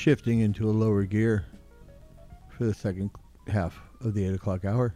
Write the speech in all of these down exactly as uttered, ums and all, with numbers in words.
shifting into a lower gear for the second half of the eight o'clock hour.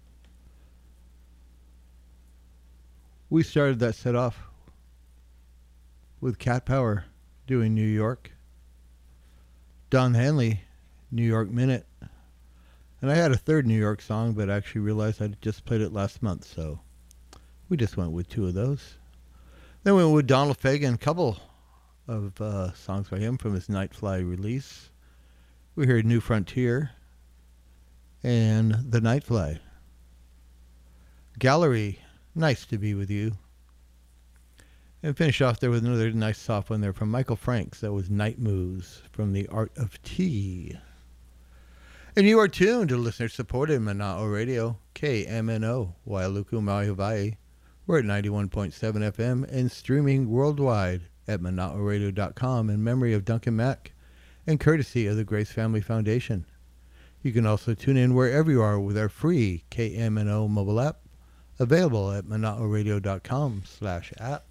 We started that set off with Cat Power doing New York, Don Henley, New York Minute, and I had a third New York song, but I actually realized I just played it last month, so we just went with two of those. Then we went with Donald Fagen, a couple of uh, songs by him from his Nightfly release. We heard New Frontier and The Nightfly. Gallery, Nice to Be With You. And finish off there with another nice soft one there from Michael Franks. That was Night Moves from The Art of Tea. And you are tuned to listener-supported Mana'o Radio, K M N O, Wailuku, Maui, Hawaii. We're at ninety-one point seven F M and streaming worldwide at mana'o radio dot com in memory of Duncan Mack and courtesy of the Grace Family Foundation. You can also tune in wherever you are with our free K M N O mobile app, available at mana'o radio dot com slash app.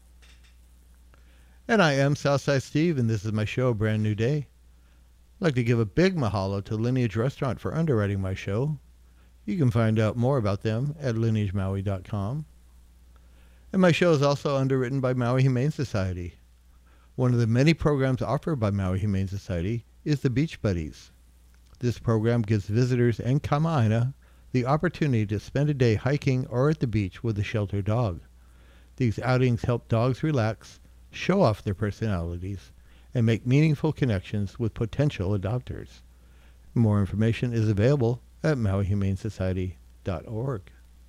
And I am Southside Steve, and this is my show, Brand New Day. I'd like to give a big mahalo to Lineage Restaurant for underwriting my show. You can find out more about them at lineage maui dot com. And my show is also underwritten by Maui Humane Society. One of the many programs offered by Maui Humane Society is the Beach Buddies. This program gives visitors and kama'aina the opportunity to spend a day hiking or at the beach with a shelter dog. These outings help dogs relax, show off their personalities, and make meaningful connections with potential adopters. More information is available at maui humane society dot org.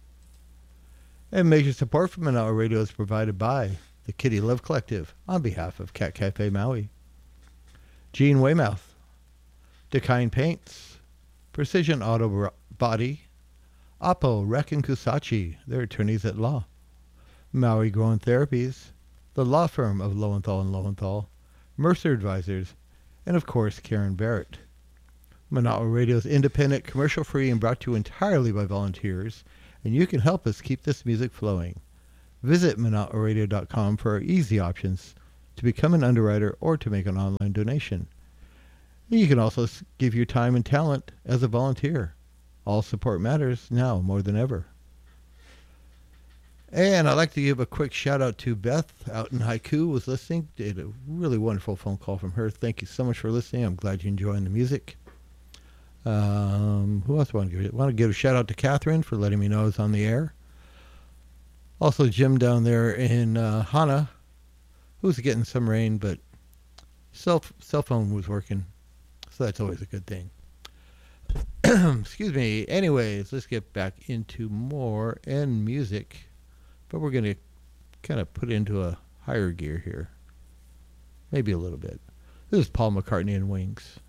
And major support for Mana'o Radio is provided by the Kitty Love Collective on behalf of Cat Cafe Maui, Gene Weymouth, Dakine Paints, Precision Auto Body, Oppo, Rec and Kusachi, their attorneys at law, Maui Growing Therapies, the law firm of Lowenthal and Lowenthal, Mercer Advisors, and of course Karen Barrett. Mana'o Radio is independent, commercial-free, and brought to you entirely by volunteers, and you can help us keep this music flowing. Visit mana'o radio dot com for our easy options to become an underwriter or to make an online donation. And you can also give your time and talent as a volunteer. All support matters now more than ever. And I'd like to give a quick shout out to Beth out in Haiku was listening. Did a really wonderful phone call from her. Thank you so much for listening. I'm glad you're enjoying the music. Um, who else want to give? I want to give a shout out to Catherine for letting me know I was on the air. Also Jim down there in uh, Hana, who's getting some rain, but cell cell phone was working, so that's always a good thing. Excuse me. Anyways, let's get back into more and music. But we're going to kind of put it into a higher gear here. Maybe a little bit. This is Paul McCartney and Wings.